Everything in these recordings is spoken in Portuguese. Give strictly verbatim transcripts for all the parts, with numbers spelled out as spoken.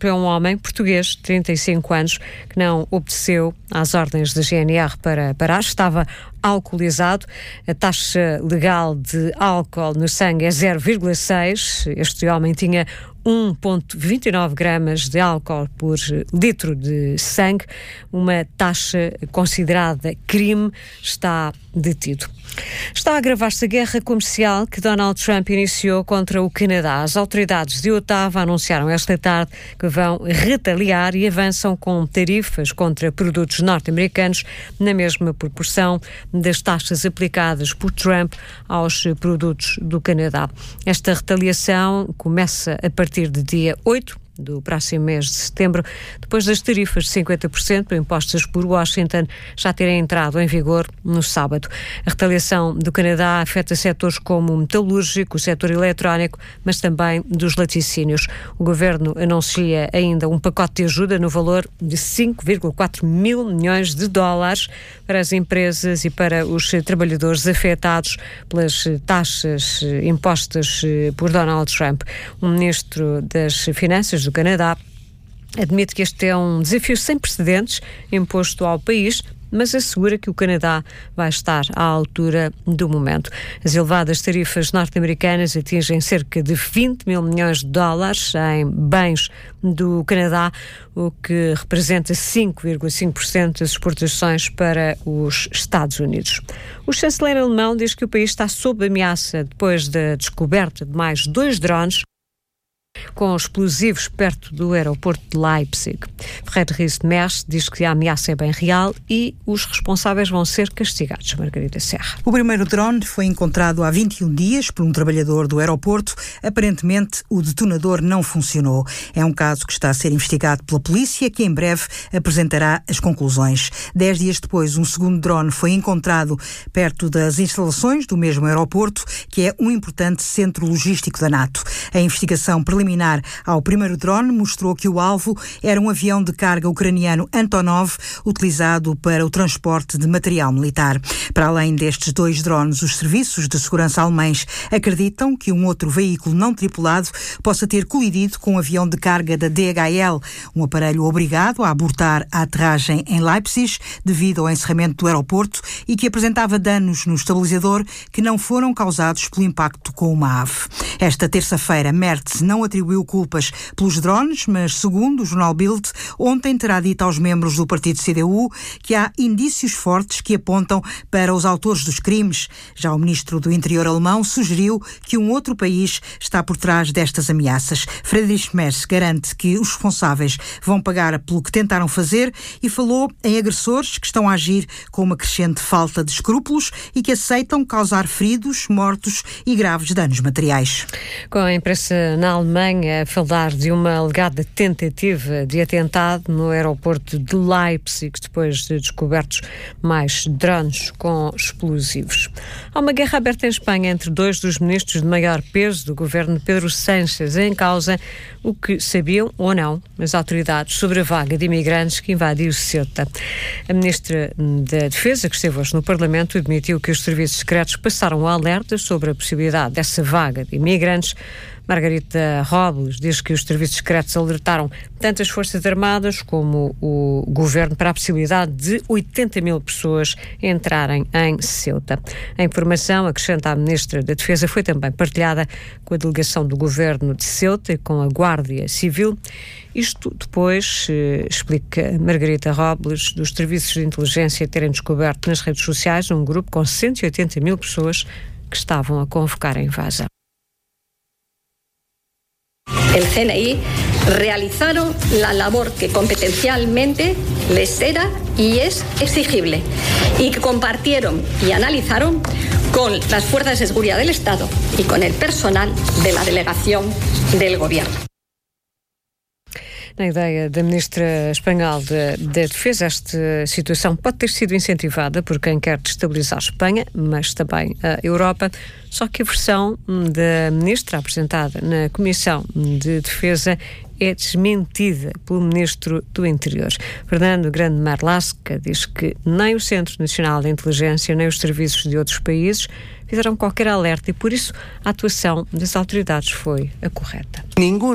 Trump é um homem português de trinta e cinco anos que não obedeceu às ordens da G N R para parar. Estava alcoolizado. A taxa legal de álcool no sangue é zero vírgula seis. Este homem tinha um vírgula vinte e nove gramas de álcool por litro de sangue, uma taxa considerada crime. Está detido. Está a agravar-se a guerra comercial que Donald Trump iniciou contra o Canadá. As autoridades de Ottawa anunciaram esta tarde que vão retaliar e avançam com tarifas contra produtos norte-americanos na mesma proporção das taxas aplicadas por Trump aos produtos do Canadá. Esta retaliação começa a partir de dia oito do próximo mês de setembro, depois das tarifas de cinquenta por cento impostas por Washington já terem entrado em vigor no sábado. A retaliação do Canadá afeta setores como o metalúrgico, o setor eletrónico, mas também dos laticínios. O governo anuncia ainda um pacote de ajuda no valor de cinco vírgula quatro mil milhões de dólares para as empresas e para os trabalhadores afetados pelas taxas impostas por Donald Trump. O ministro das Finanças do Canadá admite que este é um desafio sem precedentes imposto ao país, mas assegura que o Canadá vai estar à altura do momento. As elevadas tarifas norte-americanas atingem cerca de vinte mil milhões de dólares em bens do Canadá, o que representa cinco vírgula cinco por cento das exportações para os Estados Unidos. O chanceler alemão diz que o país está sob ameaça depois da descoberta de mais dois drones com explosivos perto do aeroporto de Leipzig. Friedrich Merz diz que a ameaça é bem real e os responsáveis vão ser castigados. Margarida Serra. O primeiro drone foi encontrado há vinte e um dias por um trabalhador do aeroporto. Aparentemente, o detonador não funcionou. É um caso que está a ser investigado pela polícia, que em breve apresentará as conclusões. Dez dias depois, um segundo drone foi encontrado perto das instalações do mesmo aeroporto, que é um importante centro logístico da NATO. A investigação preliminar ao primeiro drone mostrou que o alvo era um avião de carga ucraniano Antonov, utilizado para o transporte de material militar. Para além destes dois drones, os serviços de segurança alemães acreditam que um outro veículo não tripulado possa ter colidido com um avião de carga da D H L, um aparelho obrigado a abortar a aterragem em Leipzig devido ao encerramento do aeroporto e que apresentava danos no estabilizador que não foram causados pelo impacto com uma ave. Esta terça-feira, Merz não atribuiu culpas pelos drones, mas, segundo o jornal Bild, ontem terá dito aos membros do partido C D U que há indícios fortes que apontam para os autores dos crimes. Já o ministro do Interior alemão sugeriu que um outro país está por trás destas ameaças. Friedrich Merz garante que os responsáveis vão pagar pelo que tentaram fazer e falou em agressores que estão a agir com uma crescente falta de escrúpulos e que aceitam causar feridos, mortos e graves danos materiais. Com a imprensa na Alemanha a falar de uma alegada tentativa de atentado no aeroporto de Leipzig, depois de descobertos mais drones com explosivos. Há uma guerra aberta em Espanha entre dois dos ministros de maior peso do governo, Pedro Sánchez, em causa o que sabiam ou não as autoridades sobre a vaga de imigrantes que invadiu Ceuta. A ministra da Defesa, que esteve hoje no Parlamento, admitiu que os serviços secretos passaram alertas sobre a possibilidade dessa vaga de imigrantes. Margarita Robles diz que os serviços secretos alertaram tanto as Forças Armadas como o Governo para a possibilidade de oitenta mil pessoas entrarem em Ceuta. A informação, acrescenta a Ministra da Defesa, foi também partilhada com a delegação do Governo de Ceuta e com a Guardia Civil. Isto depois, eh, explica Margarita Robles, dos serviços de inteligência terem descoberto nas redes sociais um grupo com cento e oitenta mil pessoas que estavam a convocar a invasão. El C N I realizaron la labor que competencialmente les era y es exigible y que compartieron y analizaron con las fuerzas de seguridad del Estado y con el personal de la delegación del Gobierno. Na ideia da ministra espanhola da de, de Defesa, esta situação pode ter sido incentivada por quem quer destabilizar Espanha, mas também a Europa, só que a versão da ministra apresentada na Comissão de Defesa é desmentida pelo Ministro do Interior. Fernando Grande Marlaska diz que nem o Centro Nacional de Inteligência nem os serviços de outros países fizeram qualquer alerta e, por isso, a atuação das autoridades foi a correta. Ningún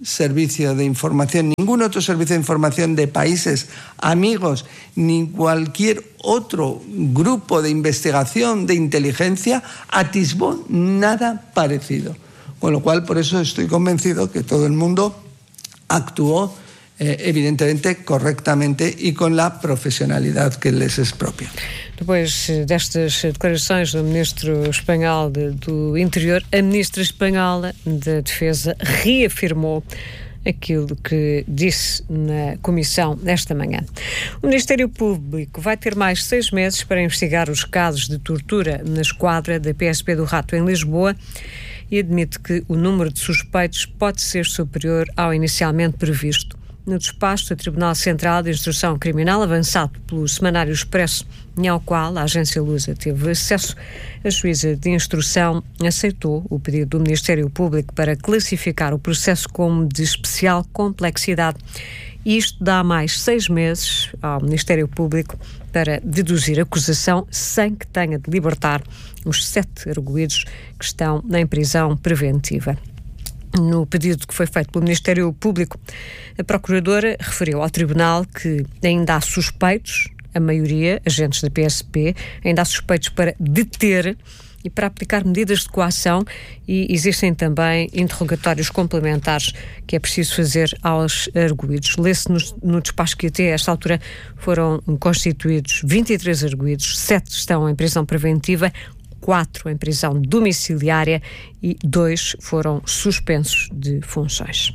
servicio de información, ningún otro servicio de información de países amigos, ni cualquier otro grupo de investigación de inteligencia atisbó nada parecido. Con lo cual, por eso estoy convencido que todo el mundo actuó eh, evidentemente correctamente e con la profesionalidade que lhes é propia. Depois destas declarações do Ministro Espanhol de, do Interior, a Ministra Espanhola da Defesa reafirmou aquilo que disse na Comissão nesta manhã. O Ministério Público vai ter mais seis meses para investigar os casos de tortura na esquadra da P S P do Rato em Lisboa e admite que o número de suspeitos pode ser superior ao inicialmente previsto. No despacho do Tribunal Central de Instrução Criminal, avançado pelo Semanário Expresso, e ao qual a agência Lusa teve acesso, a juíza de instrução aceitou o pedido do Ministério Público para classificar o processo como de especial complexidade. E isto dá mais seis meses ao Ministério Público para deduzir a acusação sem que tenha de libertar os sete arguidos que estão em prisão preventiva. No pedido que foi feito pelo Ministério Público, a Procuradora referiu ao Tribunal que ainda há suspeitos, a maioria, agentes da P S P, ainda há suspeitos para deter e para aplicar medidas de coação, e existem também interrogatórios complementares que é preciso fazer aos arguidos. Lê-se no, no despacho que até esta altura foram constituídos vinte e três arguidos, sete estão em prisão preventiva, quatro em prisão domiciliária e dois foram suspensos de funções.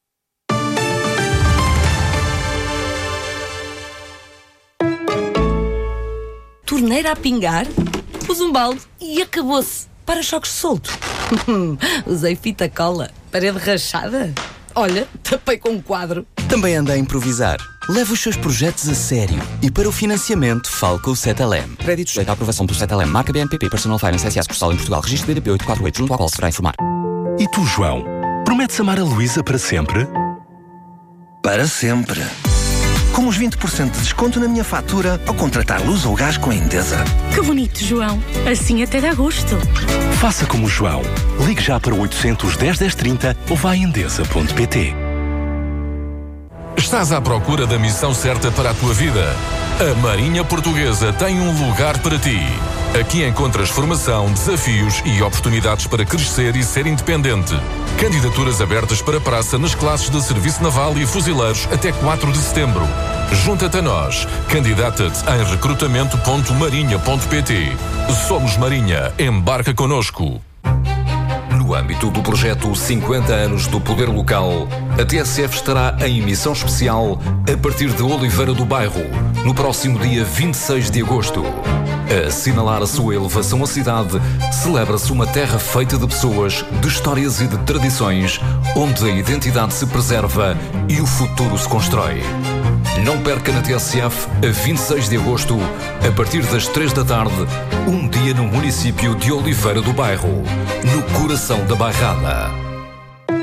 Torneira a pingar, pus um balde e acabou-se. Para-choques solto. Usei fita cola. Parede rachada. Olha, tapei com um quadro. Também anda a improvisar. Leve os seus projetos a sério. E para o financiamento, fale com o Cetelem. Crédito sujeito à aprovação do Cetelem. Marca B N P P Personal Finance S A sucursal em Portugal. Registro B D P oito quatro oito, junto ao qual se deverá informar. E tu, João? Prometes amar a Luísa para sempre? Para sempre. Com os vinte por cento de desconto na minha fatura ao contratar luz ou gás com a Endesa. Que bonito, João. Assim até dá gosto. Faça como o João. Ligue já para o oitocentos, dez, dez, trinta ou vá a endesa ponto pt. Estás à procura da missão certa para a tua vida? A Marinha Portuguesa tem um lugar para ti. Aqui encontras formação, desafios e oportunidades para crescer e ser independente. Candidaturas abertas para praça nas classes de Serviço Naval e Fuzileiros até quatro de setembro. Junta-te a nós. Candidata-te em recrutamento ponto marinha ponto pt. Somos Marinha. Embarca connosco. No âmbito do projeto cinquenta anos do Poder Local, a T S F estará em emissão especial a partir de Oliveira do Bairro, no próximo dia vinte e seis de agosto. A assinalar a sua elevação à cidade, celebra-se uma terra feita de pessoas, de histórias e de tradições, onde a identidade se preserva e o futuro se constrói. Não perca na T S F, a vinte e seis de agosto, a partir das três da tarde, um dia no município de Oliveira do Bairro, no coração da Bairrada.